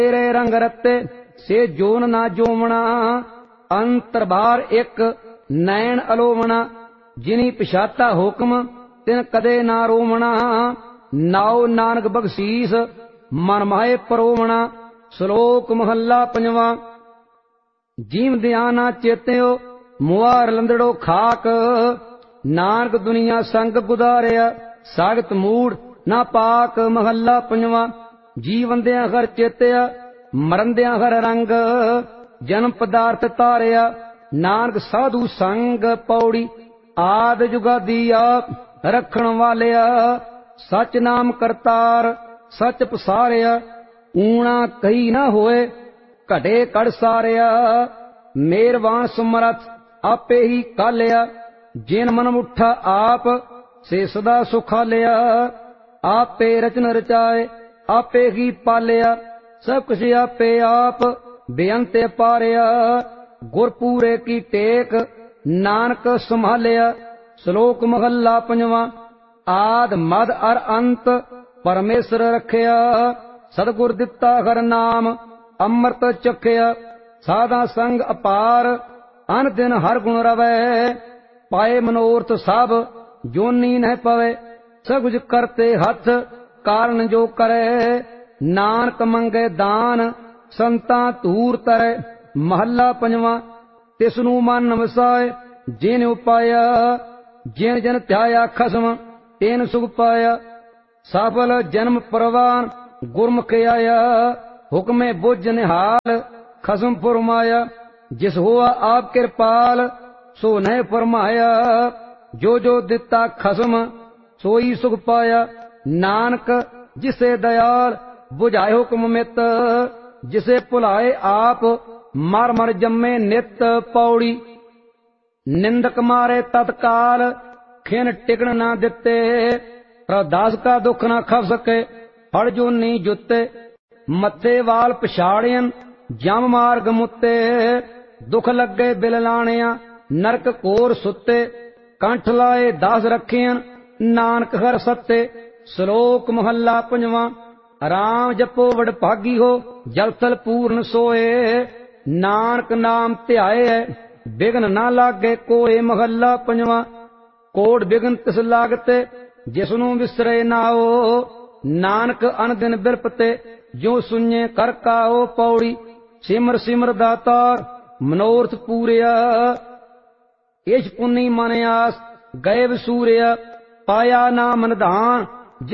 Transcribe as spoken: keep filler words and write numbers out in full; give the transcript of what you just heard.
तेरे रंग रत्ते से जोन ना जोमना, अंतर बार एक नैन अलोमना, जिनी पिछाता हुक्म तिन कदे ना रोमना, नाओ नानक बख्शीस मन माहे परोमना। श्लोक महला पंजवा। जीव दयाना चेत्यो मुआर लंदड़ो खाक, नानक दुनिया संग गुदारिया सागत मूड ना पाक। महला पंजवा। जीवंदिया हर चेत्या मरंदिया हर रंग, जन्म पदार्थ तारिया नानक साधु संग। पौड़ी आद जुगादी आप रखण वालिया, सच नाम करतार सच पसारिया। ऊणा कही ना होए घटे कड़ सारिया, मेहरबान समरथ आपे ही कालिया। जिन मन मुठा आप से सदा सुखालिया, आपे रचन रचाए आपे ही पालिया। सब कुछ आपे आप बेअंत पारिया, गुरपूरे की टेक नानक संभालिया। श्लोक महला पंजवा। आद मद अर अंत परमेश्वर रखिया, सतगुर दिता हर नाम अमृत चखिया। साधा संग अपार अन दिन हर गुण रवै, पाए मनोरथ सब जोनी न पवे। सब कुछ करते हथ कारण जो करे, नानक मंगे दान संता धूर तरे। महला पंजवा। तिसनु मन वसाए जिन उपाया, जिन जन ध्याया खसम तेन सुख पाया। सफल जन्म परवान गुरमुख आया, हुक्मे बुझ निहाल खसम फरमाया। जिस हुआ आप कृपाल सो नह फरमाया, जो जो दिता खसम सोई सुख पाया। नानक जिसे दयाल बुझाए हुक्म मित, जिसे भुलाए आप मर मर जम्मे नित। पौड़ी निंदक मारे तत्काल खिन टिकन ना दिते, प्रदास का दुख ना खप सके फड़ जो नी जुते। मथे वाल पछाड़ियन जम मार्ग मुते, दुख लगे बिल लाणिया नरक कोर सुते। कंठ लाए दास रखियन नानक हर सत्ते। श्लोक महला पंजवा। राम जपो वड भागी हो जल थल पूर्ण सोए, नानक नाम ध्याए बिघन ना लागे कोए। महला पंजवा। कोड बिघन तिस लागते जिसनु विसरे नाओ, नानक अन दिन बिरपते जो सुने कर काओ। पौड़ी सिमर सिमर दातार मनोरथ पूरिया, इस पुन्नी मन आस गए वसूरिया। पाया नाम निधान